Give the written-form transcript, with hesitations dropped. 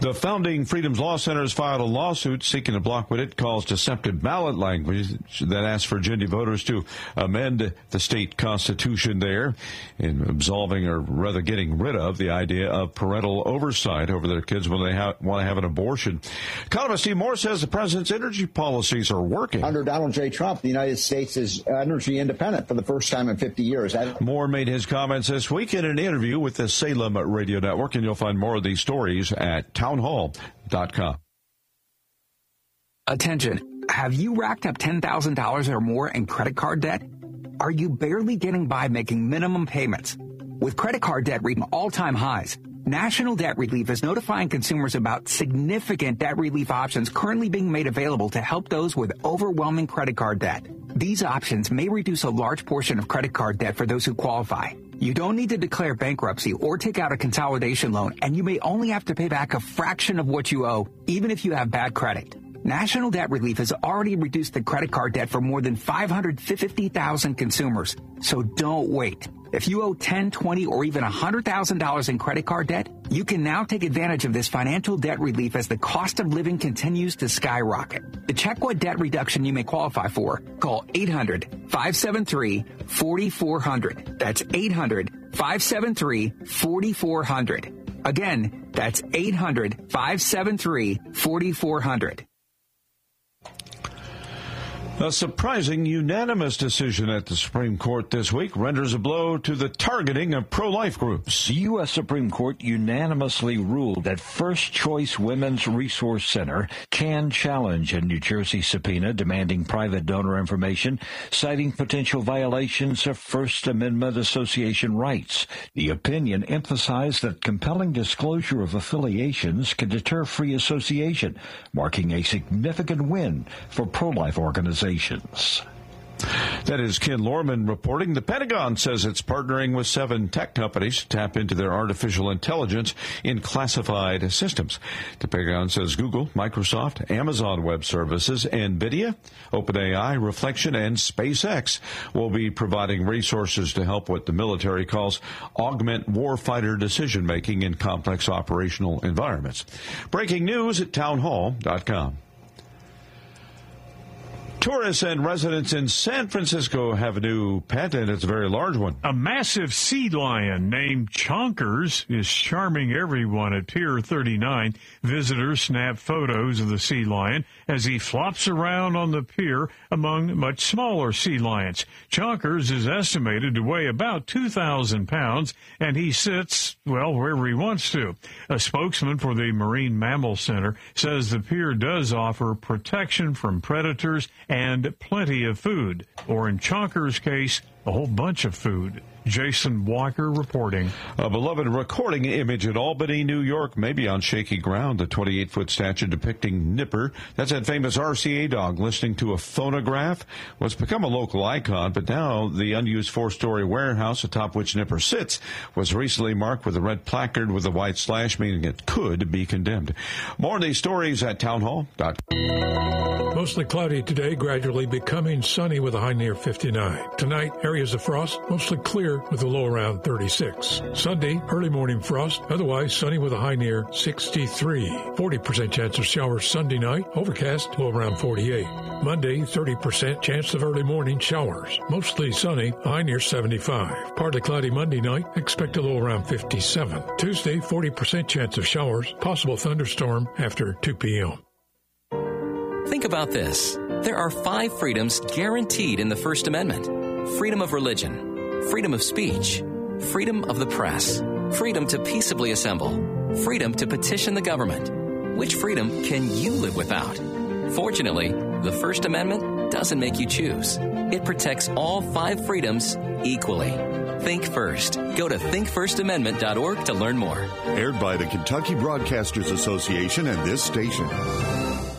The Founding Freedoms Law Center has filed a lawsuit seeking to block what it calls deceptive ballot language that asks Virginia voters to amend the state constitution there in absolving, or rather getting rid of, the idea of parental oversight over their kids when they want to have an abortion. Economist Steve Moore says the president's energy policies are working. Under Donald J. Trump, the United States is energy independent for the first time in 50 years. Moore made his comments this week in an interview with the Salem Radio Network, and you'll find more of these stories at townhall.com. Attention. Have you racked up $10,000 or more in credit card debt? Are you barely getting by making minimum payments? With credit card debt reaching all-time highs, National Debt Relief is notifying consumers about significant debt relief options currently being made available to help those with overwhelming credit card debt. These options may reduce a large portion of credit card debt for those who qualify. You don't need to declare bankruptcy or take out a consolidation loan, and you may only have to pay back a fraction of what you owe, even if you have bad credit. National Debt Relief has already reduced the credit card debt for more than 550,000 consumers, so don't wait. If you owe $10,000, $20,000, or even $100,000 in credit card debt, you can now take advantage of this financial debt relief as the cost of living continues to skyrocket. To check what debt reduction you may qualify for, call 800-573-4400. That's 800-573-4400. Again, that's 800-573-4400. A surprising unanimous decision at the Supreme Court this week renders a blow to the targeting of pro-life groups. The U.S. Supreme Court unanimously ruled that First Choice Women's Resource Center can challenge a New Jersey subpoena demanding private donor information, citing potential violations of First Amendment association rights. The opinion emphasized that compelling disclosure of affiliations can deter free association, marking a significant win for pro-life organizations. That is Ken Lorman reporting. The Pentagon says it's partnering with 7 tech companies to tap into their artificial intelligence in classified systems. The Pentagon says Google, Microsoft, Amazon Web Services, NVIDIA, OpenAI, Reflection, and SpaceX will be providing resources to help what the military calls augment warfighter decision-making in complex operational environments. Breaking news at townhall.com. Tourists and residents in San Francisco have a new pet, and it's a very large one. A massive sea lion named Chonkers is charming everyone at Pier 39. Visitors snap photos of the sea lion as he flops around on the pier among much smaller sea lions. Chonkers is estimated to weigh about 2,000 pounds, and he sits, well, wherever he wants to. A spokesman for the Marine Mammal Center says the pier does offer protection from predators and plenty of food, or in Chonkers' case, a whole bunch of food. Jason Walker reporting. A beloved recording image at Albany, New York, may be on shaky ground. The 28-foot statue depicting Nipper, that's that famous RCA dog, listening to a phonograph, was become a local icon, but now the unused 4-story warehouse atop which Nipper sits was recently marked with a red placard with a white slash, meaning it could be condemned. More of these stories at townhall.com. Mostly cloudy today, gradually becoming sunny with a high near 59. Tonight, areas of frost, mostly clear with a low around 36. Sunday, early morning frost, otherwise sunny with a high near 63. 40% chance of showers Sunday night, overcast, low around 48. Monday, 30% chance of early morning showers, mostly sunny, high near 75. Partly cloudy Monday night, expect a low around 57. Tuesday, 40% chance of showers, possible thunderstorm after 2 p.m. Think about this. There are 5 freedoms guaranteed in the First Amendment. Freedom of religion, freedom of speech, freedom of the press, freedom to peaceably assemble, freedom to petition the government. Which freedom can you live without? Fortunately, the First Amendment doesn't make you choose. It protects all 5 freedoms equally. Think First. Go to thinkfirstamendment.org to learn more. Aired by the Kentucky Broadcasters Association and this station.